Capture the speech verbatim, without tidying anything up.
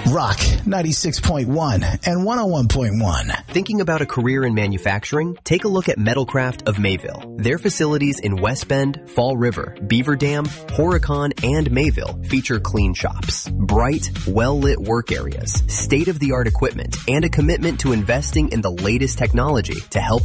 Rock ninety-six point one and one oh one point one. Thinking about a career in manufacturing? Take a look at Metalcraft of Mayville. Their facilities in West Bend, Fall River, Beaver Dam, Horicon, and Mayville feature clean shops, bright, well-lit work areas, state-of-the-art equipment, and a commitment to investing in the latest technology to help